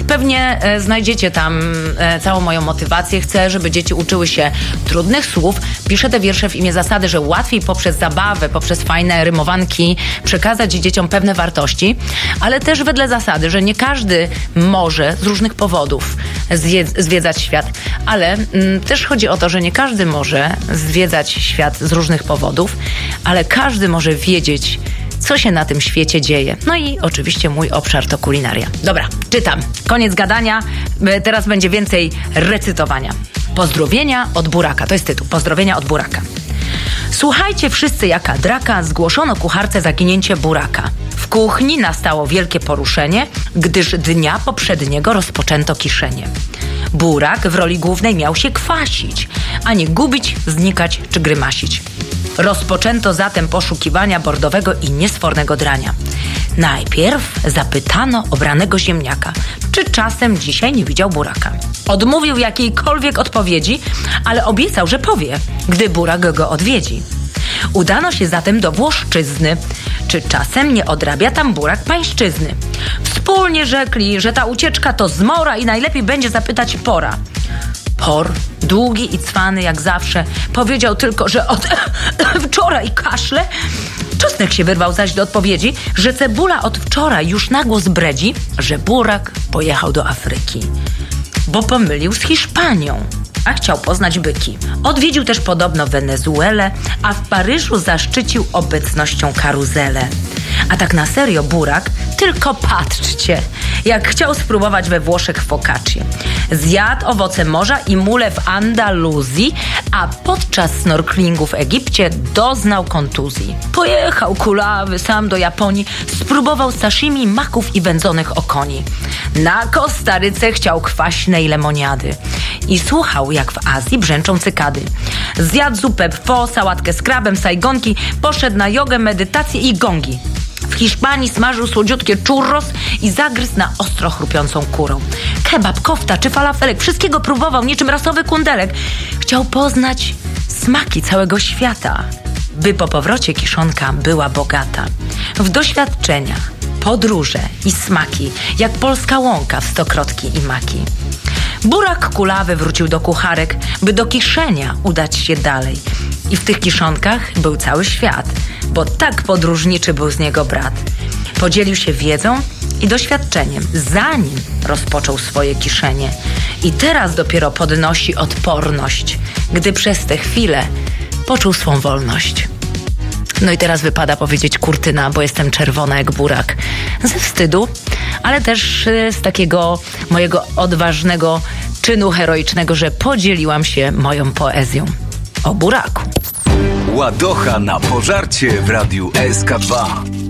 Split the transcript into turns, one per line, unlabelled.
Pewnie znajdziecie tam całą moją motywację. Chcę, żeby dzieci uczyły się trudnych słów. Piszę te wiersze w imię zasady, że łatwiej poprzez zabawę, poprzez fajne rymowanki przekazać dzieciom pewne wartości, ale też wedle zasady, że nie każdy może z różnych powodów zwiedzać świat, ale też chodzi o to, że nie każdy może zwiedzać świat z różnych powodów, ale każdy może wiedzieć, co się na tym świecie dzieje. No i oczywiście mój obszar to kulinaria. Dobra, czytam. Koniec gadania. Teraz będzie więcej recytowania. Pozdrowienia od buraka. To jest tytuł. Pozdrowienia od buraka. Słuchajcie wszyscy jaka draka, zgłoszono kucharce zaginięcie buraka. W kuchni nastało wielkie poruszenie, gdyż dnia poprzedniego rozpoczęto kiszenie. Burak w roli głównej miał się kwasić, a nie gubić, znikać czy grymasić. Rozpoczęto zatem poszukiwania bordowego i niesfornego drania. Najpierw zapytano obranego ziemniaka, czy czasem dzisiaj nie widział buraka. Odmówił jakiejkolwiek odpowiedzi, ale obiecał, że powie, gdy burak go odwiedzi. Udano się zatem do Włoszczyzny. Czy czasem nie odrabia tam burak pańszczyzny? Wspólnie rzekli, że ta ucieczka to zmora i najlepiej będzie zapytać pora. Por, długi i cwany jak zawsze, powiedział tylko, że od wczoraj kaszle. Czosnek się wyrwał zaś do odpowiedzi, że cebula od wczoraj już na głos bredzi, że burak pojechał do Afryki, bo pomylił z Hiszpanią, a chciał poznać byki. Odwiedził też podobno Wenezuelę, a w Paryżu zaszczycił obecnością karuzelę. A tak na serio burak, tylko patrzcie, jak chciał spróbować we Włoszech focaccię. Zjadł owoce morza i mule w Andaluzji, a podczas snorklingu w Egipcie doznał kontuzji. Pojechał kulawy sam do Japonii, spróbował sashimi, maków i wędzonych okoni. Na Kostaryce chciał kwaśnej lemoniady i słuchał, jak w Azji brzęczą cykady. Zjadł zupę pho, sałatkę z krabem, sajgonki, poszedł na jogę, medytację i gongi. W Hiszpanii smażył słodziutkie churros i zagryzł na ostro chrupiącą kurą. Kebab, kofta czy falafelek, wszystkiego próbował niczym rasowy kundelek. Chciał poznać smaki całego świata, by po powrocie kiszonka była bogata w doświadczenia, podróże i smaki, jak polska łąka w stokrotki i maki. Burak kulawy wrócił do kucharek, by do kiszenia udać się dalej. I w tych kiszonkach był cały świat, bo tak podróżniczy był z niego brat. Podzielił się wiedzą i doświadczeniem, zanim rozpoczął swoje kiszenie. I teraz dopiero podnosi odporność, gdy przez tę chwilę poczuł swą wolność. No i teraz wypada powiedzieć kurtyna, bo jestem czerwona jak burak. Ze wstydu, ale też z takiego mojego odważnego czynu heroicznego, że podzieliłam się moją poezją o buraku.
Ładocha na pożarcie w Radiu SK2.